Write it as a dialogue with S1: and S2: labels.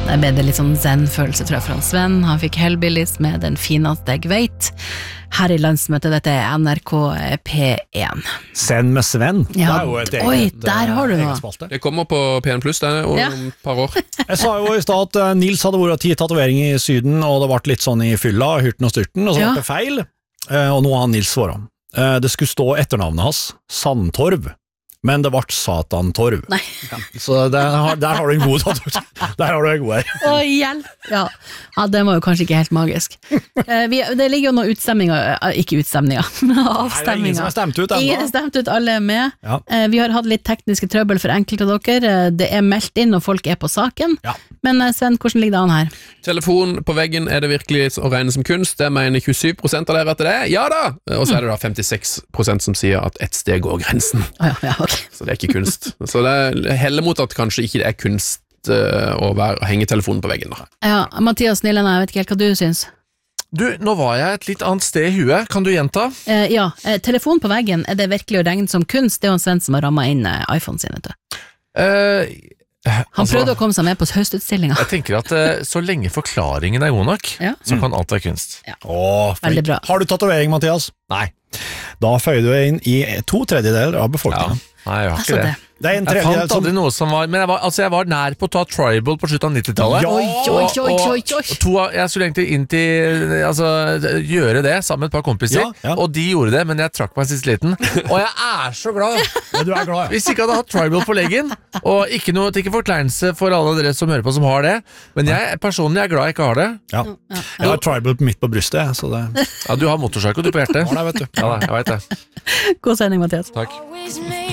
S1: Der ble det litt sånn zen-følelse, tror jeg, fra Sven. Han fikk Hellbillies med Den fineste jeg vet. Her i landsmøtet, dette NRK P1.
S2: Zen med Sven.
S1: Ja.
S2: Det er jo et eget,
S1: Oi, der har du noe.
S2: egen spalte.
S3: Det kommer på P1 Pluss om et par år.
S2: Jeg sa jo i stad at Nils hadde vært 10 tatoveringer i Syden, og det ble litt sånn i fylla, hyrten og styrten, og så ble det feil. Og nå har Nils svaret. Det skulle stå etternavnet hans, Sandtorv. Men det ble Satantorv.
S1: Nei.
S2: Ja, så der har du en god tatovering. Der har du en god her.
S1: Å, hjelp! Ja, det var jo kanskje ikke helt magisk. Det ligger jo noen utstemninger, ikke utstemninger, avstemninger.
S2: Nei, det er ingen som er stemt ut enda.
S1: Ingen er stemt ut, alle er med.
S2: Ja.
S1: Vi har hatt litt tekniske trøbbel for enkelte av dere. Det er meldt inn, og folk er på saken.
S2: Ja.
S1: Men Sven, hvordan ligger det an her?
S3: Telefon på veggen, er det virkelig å regne som kunst? Det mener 27% av dere at det er. Ja da! Og så er det da 56% som sier at ett sted går grensen.
S1: Ja, ok.
S3: Så det er ikke kunst. Så det heller mot at kanskje ikke det er kunst å henge telefonen på veggen da.
S1: Ja, Mathias Nillene, jeg vet ikke helt hva du syns.
S4: Du, nå var jeg et litt annet sted i huet. Kan du gjenta?
S1: Ja, telefon på veggen, er det virkelig å regne som kunst? Det er jo en Sven som har rammet inn iPhone sin, vet du. Han prøvde å komme seg med på høstutstillinga.
S4: Jeg tenker at så lenge forklaringen er god nok, så kan alt være kunst.
S1: Ja.
S2: Veldig bra. Har du tatovering, Mathias?
S4: Nei.
S2: Da føyer du inn i 2/3 av befolkningen.
S4: Nei, jeg har ikke det.
S2: Det er en
S4: Jeg
S2: tredjedel
S4: fant aldri noe som var. Men jeg var nær på å ta tribal på slutten av 90-tallet.
S2: Ja.
S1: Oi.
S4: Jeg skulle egentlig inn til gjøre det sammen med et par kompiser,
S2: Ja.
S4: og de gjorde det, men jeg trakk meg sist liten. Og jeg er så glad!
S2: Men du er glad, ja.
S4: Hvis jeg ikke hadde hatt tribal på leggen, og ikke noe, ikke forkleinelse for alle dere som hører på som har det, men jeg personlig er glad jeg ikke har det.
S2: Ja. Jeg har tribal midt på brystet, så det...
S4: Ja, du har motorsykel du på hjertet.
S2: Ja, det vet du.
S4: Ja, jeg vet det.
S1: God sending, Mathias.
S4: Takk.